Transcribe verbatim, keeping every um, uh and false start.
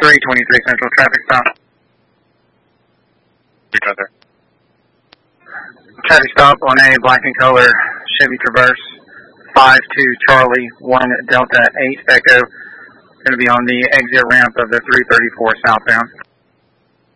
three twenty-three Central, traffic stop. Roger. Traffic stop on a black and color Chevy Traverse, five two Charlie, one Delta eight Echo. Going to be on the exit ramp of the three thirty-four southbound.